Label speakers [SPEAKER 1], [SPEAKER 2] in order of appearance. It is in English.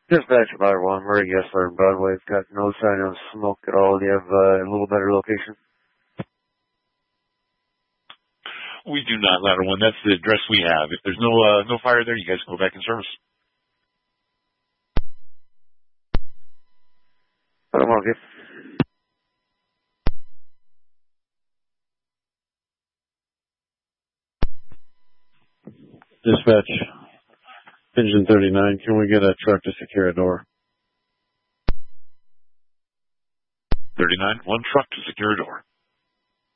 [SPEAKER 1] Dispatch Bar 1, Murray Gessler, Broadway. It's got no sign of smoke at all. Do you have a little better location?
[SPEAKER 2] We do not, Ladder 1. That's the address we have. If there's no fire there, you guys can go back in service.
[SPEAKER 1] Okay.
[SPEAKER 3] Dispatch, Engine 39, can we get a truck to secure a door?
[SPEAKER 2] 39, one truck to secure a door.